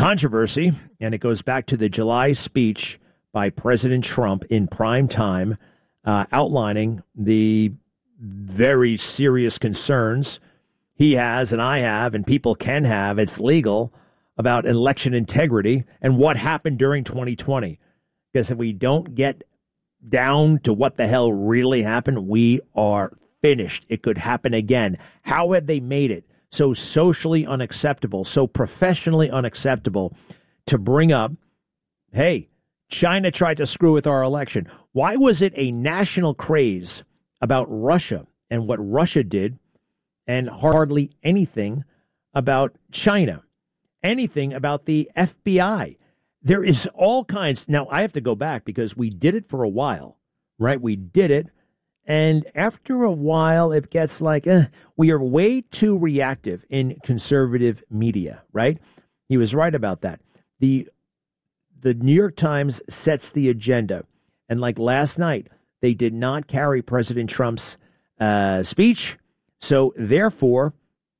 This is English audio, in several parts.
controversy, and it goes back to the July speech by President Trump in prime time, outlining the very serious concerns he has and I have and people can have, it's legal, about election integrity and what happened during 2020. Because if we don't get down to what the hell really happened, we are finished. It could happen again. How have they made it so socially unacceptable, so professionally unacceptable to bring up, hey, China tried to screw with our election? Why was it a national craze about Russia and what Russia did and hardly anything about China, anything about the FBI? There is all kinds. Now, I have to go back because we did it for a while, right? We did it. And after a while, it gets like, we are way too reactive in conservative media, right? He was right about that. The New York Times sets the agenda. And like last night, they did not carry President Trump's speech. So therefore,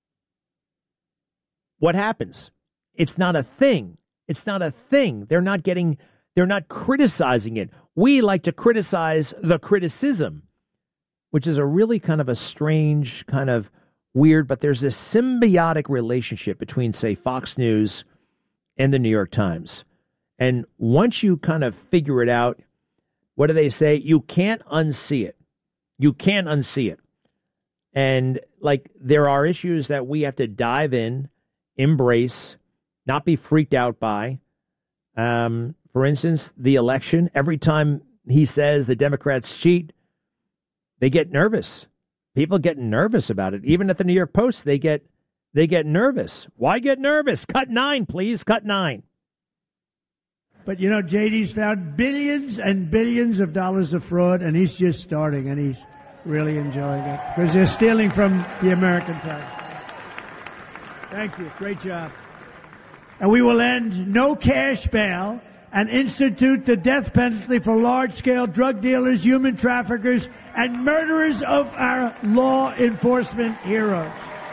what happens? It's not a thing. It's not a thing. They're not criticizing it. We like to criticize the criticism, which is a really kind of a strange, kind of weird, but there's this symbiotic relationship between, say, Fox News and the New York Times. And once you kind of figure it out, what do they say? You can't unsee it. You can't unsee it. And like there are issues that we have to dive in, embrace, not be freaked out by. For instance, the election. Every time he says the Democrats cheat, they get nervous. People get nervous about it. Even at the New York Post, they get nervous. Why get nervous? Cut 9, please. Cut 9. But, you know, JD's found billions and billions of dollars of fraud, and he's just starting, and he's really enjoying it because they're stealing from the American tax. Thank you. Great job. And we will end no cash bail and institute the death penalty for large-scale drug dealers, human traffickers, and murderers of our law enforcement heroes.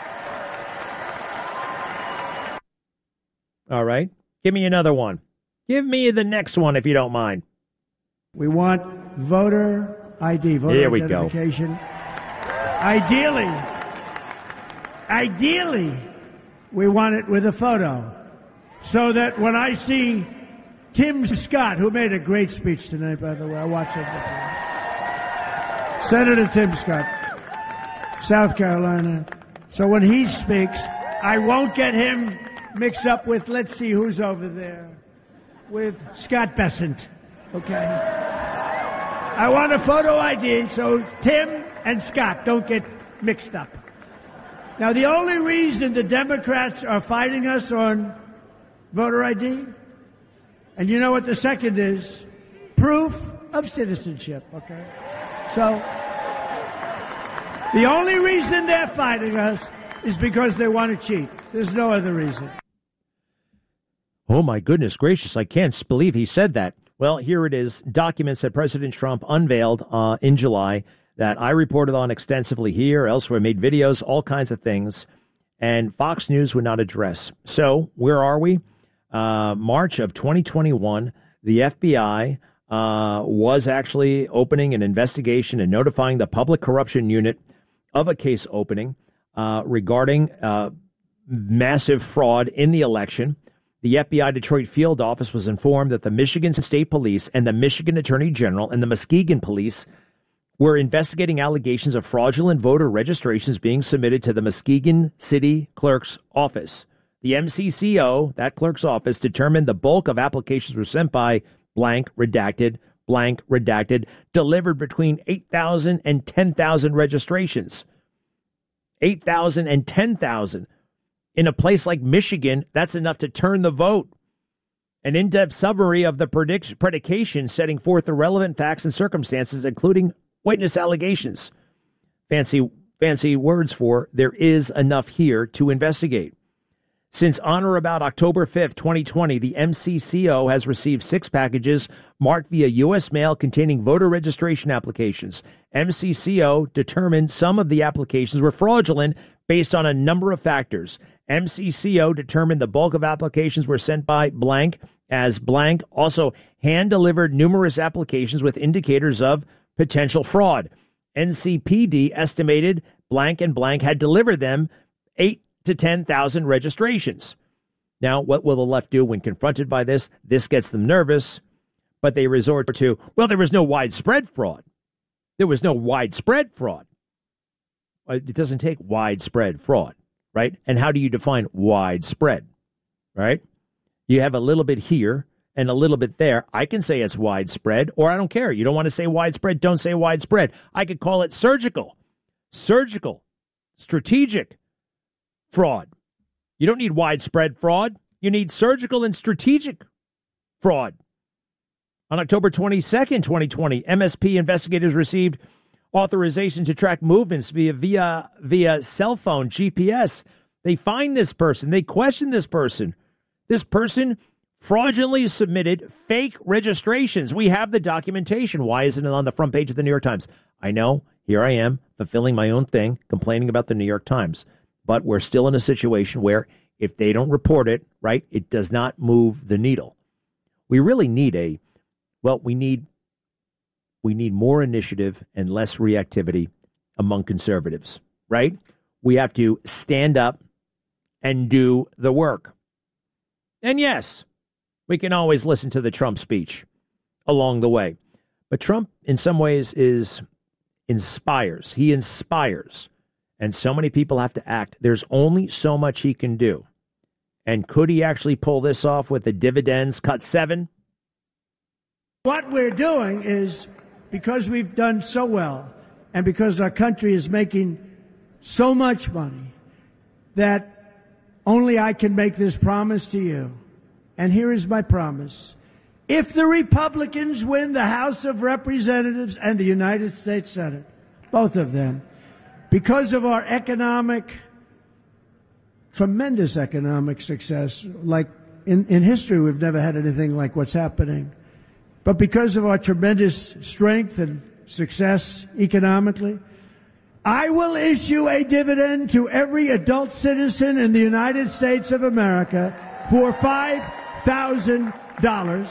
All right. Give me another one. Give me the next one, if you don't mind. We want voter ID, voter Here we identification. Go. Ideally, we want it with a photo. So that when I see Tim Scott, who made a great speech tonight, by the way, I watched it before. Senator Tim Scott, South Carolina. So when he speaks, I won't get him mixed up with, let's see who's over there, with Scott Bessent, okay? I want a photo ID so Tim and Scott don't get mixed up. Now, the only reason the Democrats are fighting us on voter ID, and you know what the second is? Proof of citizenship, okay? So, the only reason they're fighting us is because they want to cheat. There's no other reason. Oh, my goodness gracious. I can't believe he said that. Well, here it is. Documents that President Trump unveiled in July that I reported on extensively here, elsewhere, made videos, all kinds of things, and Fox News would not address. So where are we? March of 2021, the FBI was actually opening an investigation and notifying the Public Corruption Unit of a case opening regarding massive fraud in the election. The FBI Detroit field office was informed that the Michigan State Police and the Michigan Attorney General and the Muskegon Police were investigating allegations of fraudulent voter registrations being submitted to the Muskegon City Clerk's office. The MCCO, that clerk's office, determined the bulk of applications were sent by blank redacted, delivered between 8,000 and 10,000 registrations. 8,000 and 10,000. In a place like Michigan, that's enough to turn the vote. An in-depth summary of the predication setting forth the relevant facts and circumstances, including witness allegations. Fancy words for there is enough here to investigate. Since on or about October 5th, 2020, the MCCO has received 6 packages marked via U.S. mail containing voter registration applications. MCCO determined some of the applications were fraudulent based on a number of factors. MCCO determined the bulk of applications were sent by blank, as blank also hand-delivered numerous applications with indicators of potential fraud. NCPD estimated blank and blank had delivered them 8 to 10,000 registrations. Now, what will the left do when confronted by this? This gets them nervous, but they resort to, well, there was no widespread fraud. There was no widespread fraud. It doesn't take widespread fraud, right? And how do you define widespread, right? You have a little bit here and a little bit there. I can say it's widespread, or I don't care. You don't want to say widespread, don't say widespread. I could call it surgical, strategic fraud. You don't need widespread fraud. You need surgical and strategic fraud. On October 22nd, 2020, MSP investigators received authorization to track movements via cell phone, GPS. They find this person. They question this person. This person fraudulently submitted fake registrations. We have the documentation. Why isn't it on the front page of the New York Times? I know, here I am, fulfilling my own thing, complaining about the New York Times. But we're still in a situation where if they don't report it, right, it does not move the needle. We really need we need more initiative and less reactivity among conservatives, right? We have to stand up and do the work. And yes, we can always listen to the Trump speech along the way. But Trump, in some ways, inspires. He inspires. And so many people have to act. There's only so much he can do. And could he actually pull this off with the dividends cut 7? What we're doing is, because we've done so well and because our country is making so much money, that only I can make this promise to you. And here is my promise. If the Republicans win the House of Representatives and the United States Senate, both of them, because of our tremendous economic success, like in history, we've never had anything like what's happening. But because of our tremendous strength and success economically, I will issue a dividend to every adult citizen in the United States of America for $5,000.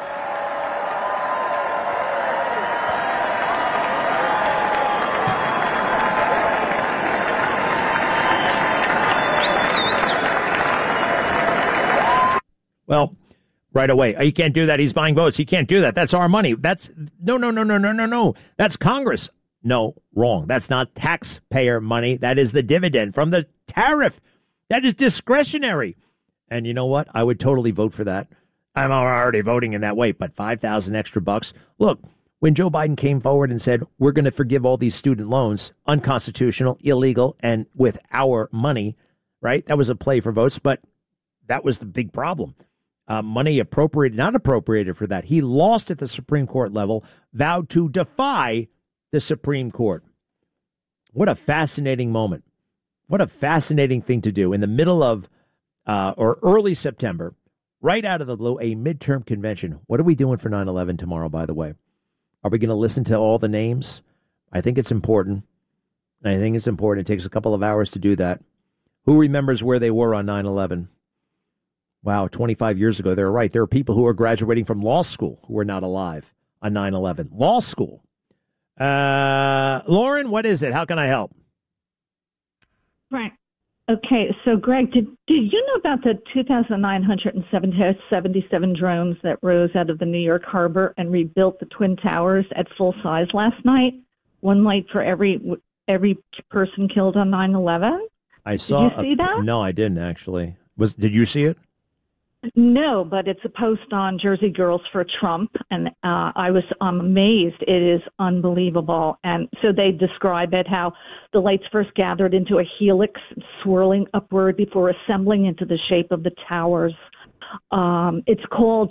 Well, right away. You can't do that. He's buying votes. He can't do that. That's our money. That's no. That's Congress. No, wrong. That's not taxpayer money. That is the dividend from the tariff. That is discretionary. And you know what? I would totally vote for that. I'm already voting in that way, but 5,000 extra bucks. Look, when Joe Biden came forward and said, we're going to forgive all these student loans, unconstitutional, illegal, and with our money, right? That was a play for votes, but that was the big problem. Money appropriated, not appropriated for that. He lost at the Supreme Court level, vowed to defy the Supreme Court. What a fascinating moment. What a fascinating thing to do in the middle of or early September, right out of the blue, a midterm convention. What are we doing for 9/11 tomorrow, by the way? Are we going to listen to all the names? I think it's important. It takes a couple of hours to do that. Who remembers where they were on 9/11? Wow, 25 years ago, they're right. There are people who are graduating from law school who were not alive on 9/11. Law school. Lauren, what is it? How can I help? Right. Okay, so Greg, did you know about the 2,977 drones that rose out of the New York harbor and rebuilt the Twin Towers at full size last night? One light for every person killed on 9/11? I saw. Did you see that? No, I didn't actually. Did you see it? No, but it's a post on Jersey Girls for Trump, and I'm amazed. It is unbelievable. And so they describe it, how the lights first gathered into a helix, swirling upward before assembling into the shape of the towers. It's called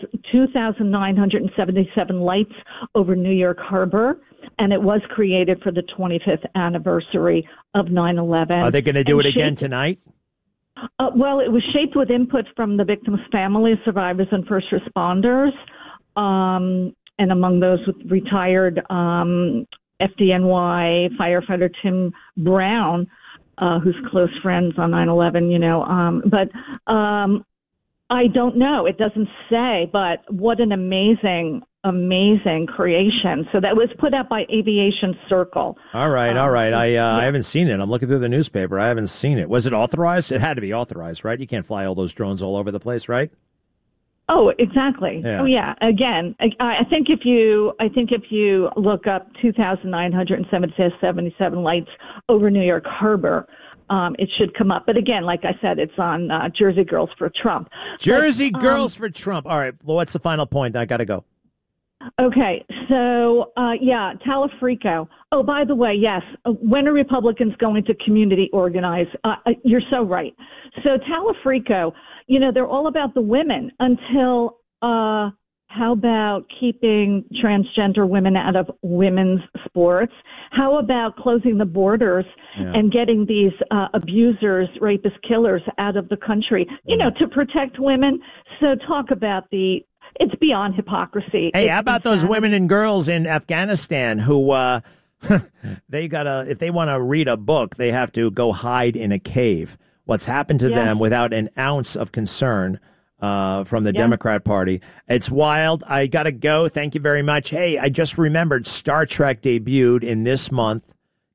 2,977 Lights over New York Harbor, and it was created for the 25th anniversary of 9/11. Are they going to do it again tonight? Well, it was shaped with input from the victims' families, survivors, and first responders, and among those with retired FDNY firefighter Tim Brown. who's close friends on 9/11, but I don't know. It doesn't say, but what an amazing creation. So that was put out by Aviation Circle. All right. I haven't seen it. I'm looking through the newspaper. I haven't seen it. Was it authorized? It had to be authorized, right? You can't fly all those drones all over the place, right? Oh, exactly. Yeah. Oh, yeah. Again, I think if you look up 2,977 lights over New York Harbor, it should come up. But again, like I said, it's on Jersey Girls for Trump. Girls for Trump. All right. Well, what's the final point? I got to go. Okay. So, Talafrico. Oh, by the way, yes. When are Republicans going to community organize? You're so right. So Talafrico, they're all about the women until, how about keeping transgender women out of women's sports? How about closing the borders and getting these abusers, rapists, killers out of the country, to protect women? So talk about it's beyond hypocrisy. Hey, how about those women and girls in Afghanistan who if they want to read a book, they have to go hide in a cave. What's happened to them without an ounce of concern from the Democrat Party. It's wild. I got to go. Thank you very much. Hey, I just remembered Star Trek debuted in this month,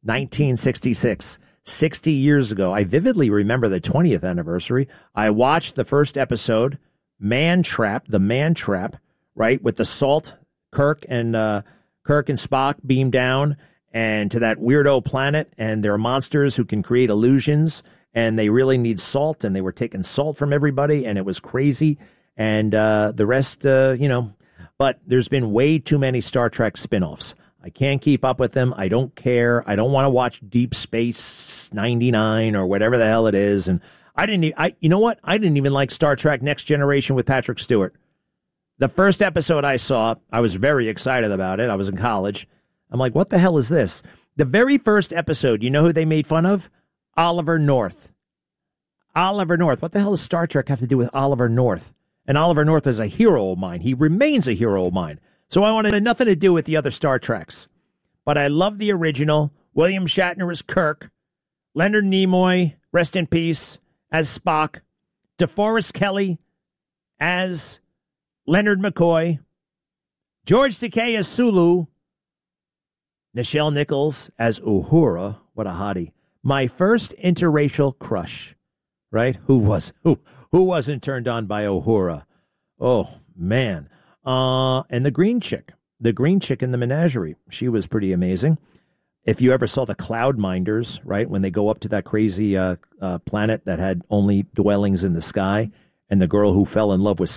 1966. 60 years ago. I vividly remember the 20th anniversary. I watched the first episode, the Man Trap, right, with the salt. Kirk and Spock beam down and to that weirdo planet, and there are monsters who can create illusions, and they really need salt, and they were taking salt from everybody, and it was crazy. And the rest, but there's been way too many Star Trek spinoffs. I can't keep up with them. I don't care. I don't want to watch Deep Space 99 or whatever the hell it is. And you know what? I didn't even like Star Trek Next Generation with Patrick Stewart. The first episode I saw, I was very excited about it. I was in college. I'm like, what the hell is this? The very first episode, you know who they made fun of? Oliver North. Oliver North. What the hell does Star Trek have to do with Oliver North? And Oliver North is a hero of mine. He remains a hero of mine. So I wanted nothing to do with the other Star Treks. But I love the original. William Shatner as Kirk. Leonard Nimoy, rest in peace, as Spock. DeForest Kelley as Leonard McCoy. George Takei as Sulu. Nichelle Nichols as Uhura. What a hottie. My first interracial crush. Right? Who wasn't turned on by Uhura? Oh, man. And the green chick in the menagerie. She was pretty amazing. If you ever saw the Cloud Minders, right, when they go up to that crazy planet that had only dwellings in the sky, and the girl who fell in love with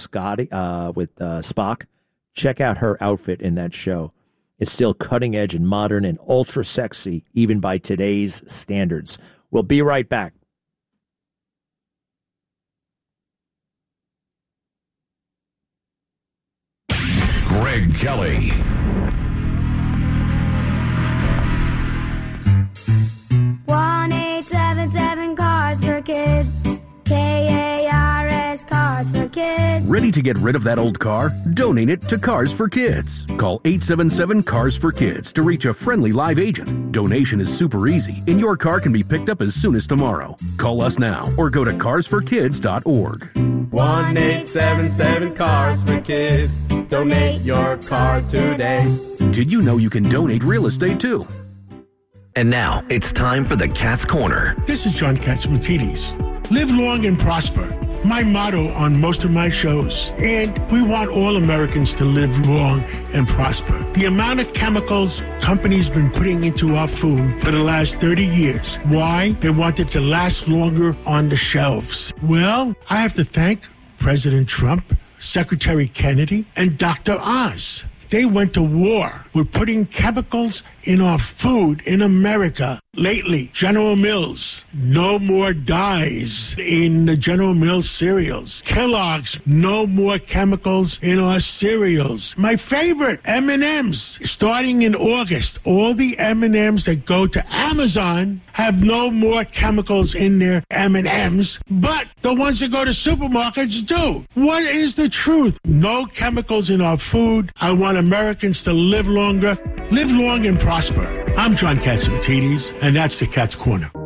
Spock, check out her outfit in that show. It's still cutting edge and modern and ultra sexy, even by today's standards. We'll be right back. Greg Kelly. One 877 Cars for Kids. KARS Cars for Kids. Ready to get rid of that old car? Donate it to Cars for Kids. Call 877 Cars for Kids to reach a friendly live agent. Donation is super easy, and your car can be picked up as soon as tomorrow. Call us now or go to carsforkids.org. 1-877 Cars for Kids. Donate your car today. Did you know you can donate real estate too? And now it's time for the Cat's Corner. This is John Catsimatidis. Live long and prosper. My motto on most of my shows. And we want all Americans to live long and prosper. The amount of chemicals companies been putting into our food for the last 30 years. Why? They want it to last longer on the shelves. Well, I have to thank President Trump, Secretary Kennedy, and Dr. Oz. They went to war with putting chemicals in our food in America. Lately, General Mills, no more dyes in the General Mills cereals. Kellogg's, no more chemicals in our cereals. My favorite, M&M's, starting in August, all the M&M's that go to Amazon have no more chemicals in their M&M's, but the ones that go to supermarkets do. What is the truth? No chemicals in our food. I want Americans to live longer, live long and prosper. I'm John Catsimatidis, and that's the Cat's Corner.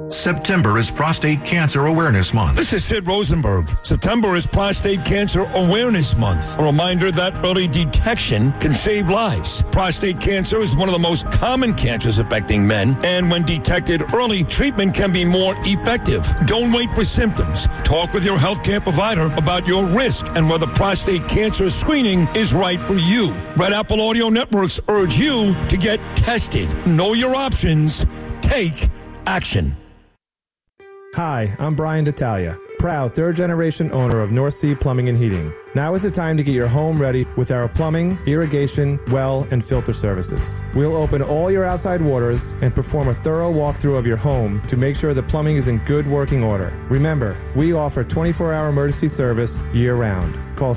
September is Prostate Cancer Awareness Month. This is Sid Rosenberg. September is Prostate Cancer Awareness Month. A reminder that early detection can save lives. Prostate cancer is one of the most common cancers affecting men, and when detected early, treatment can be more effective. Don't wait for symptoms. Talk with your healthcare provider about your risk and whether prostate cancer screening is right for you. Red Apple Audio Networks urge you to get tested. Know your options. Take action. Hi, I'm Brian D'Italia, proud third-generation owner of North Sea Plumbing and Heating. Now is the time to get your home ready with our plumbing, irrigation, well, and filter services. We'll open all your outside waters and perform a thorough walkthrough of your home to make sure the plumbing is in good working order. Remember, we offer 24-hour emergency service year-round. Call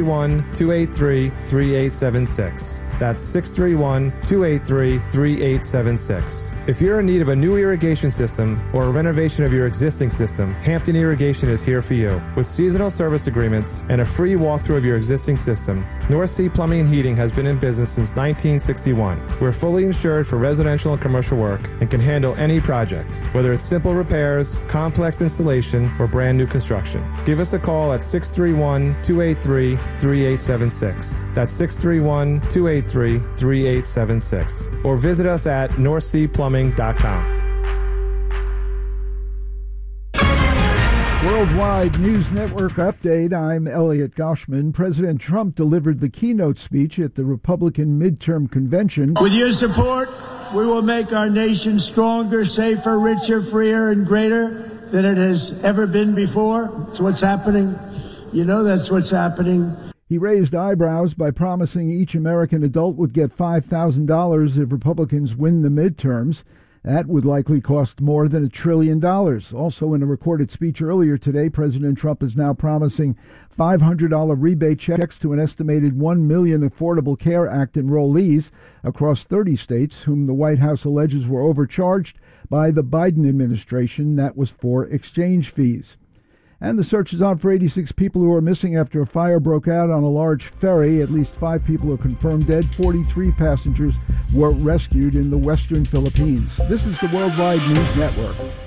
631-283-3876. That's 631-283-3876. If you're in need of a new irrigation system or a renovation of your existing system, Hampton Irrigation is here for you. With seasonal service agreements and a free walkthrough of your existing system, North Sea Plumbing and Heating has been in business since 1961. We're fully insured for residential and commercial work and can handle any project, whether it's simple repairs, complex installation, or brand new construction. Give us a call at 631-283-3876. That's 631-283-3876. Or visit us at northseaplumbing.com. Worldwide News Network update. I'm Elliot Goshman. President Trump delivered the keynote speech at the Republican midterm convention. With your support, we will make our nation stronger, safer, richer, freer, and greater than it has ever been before. That's what's happening. You know that's what's happening. He raised eyebrows by promising each American adult would get $5,000 if Republicans win the midterms. That would likely cost more than $1 trillion. Also, in a recorded speech earlier today, President Trump is now promising $500 rebate checks to an estimated 1 million Affordable Care Act enrollees across 30 states whom the White House alleges were overcharged by the Biden administration. That was for exchange fees. And the search is on for 86 people who are missing after a fire broke out on a large ferry. At least 5 people are confirmed dead. 43 passengers were rescued in the western Philippines. This is the Worldwide News Network.